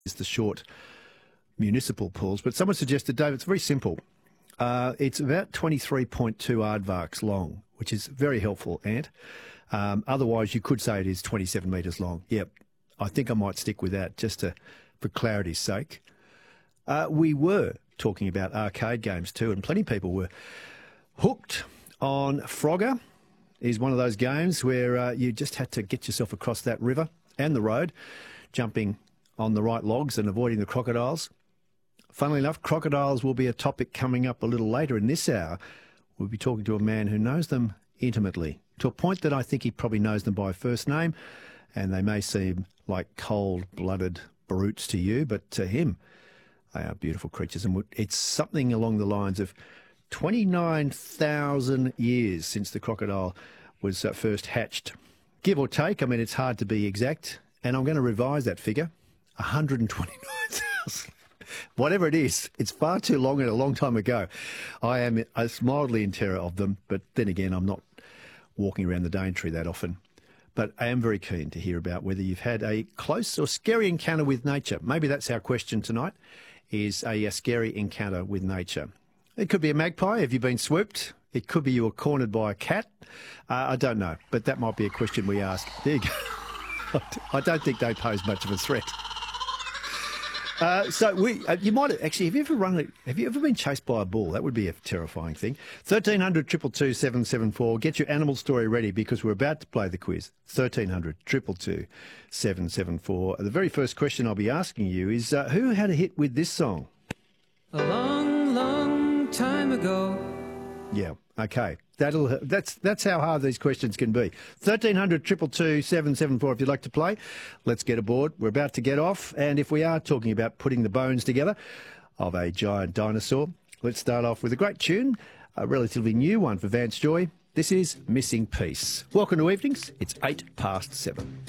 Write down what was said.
is the short municipal pools. But someone suggested, Dave, it's very simple. It's about 23.2 aardvarks long, which is very helpful, Ant. Otherwise, you could say it is 27 metres long. Yep, I think I might stick with that just for clarity's sake. We were talking about arcade games too, and plenty of people were hooked on Frogger. Is one of those games where you just had to get yourself across that river and the road, jumping on the right logs and avoiding the crocodiles. Funnily enough, crocodiles will be a topic coming up a little later in this hour. We'll be talking to a man who knows them intimately, to a point that I think he probably knows them by first name, and they may seem like cold-blooded brutes to you, but to him, they are beautiful creatures. And it's something along the lines of 29,000 years since the crocodile was first hatched. Give or take, I mean, it's hard to be exact, and I'm going to revise that figure, 129,000. Whatever it is, it's far too long and a long time ago. I am mildly in terror of them, but then again, I'm not walking around the Daintree that often. But I am very keen to hear about whether you've had a close or scary encounter with nature. Maybe that's our question tonight, is a scary encounter with nature. It could be a magpie. Have you been swooped? It could be you were cornered by a cat. I don't know, but that might be a question we ask. There you go. I don't think they pose much of a threat. You might actually. Have you ever been chased by a bull? That would be a terrifying thing. 1300 222 774. Get your animal story ready because we're about to play the quiz. 1300 222 774. The very first question I'll be asking you is who had a hit with this song? A long, long time ago. Yeah. Okay. That's how hard these questions can be. 1300 222 774 if you'd like to play. Let's get aboard. We're about to get off, and if we are talking about putting the bones together of a giant dinosaur, let's start off with a great tune, a relatively new one for Vance Joy. This is Missing Piece. Welcome to Evenings. It's 7:08.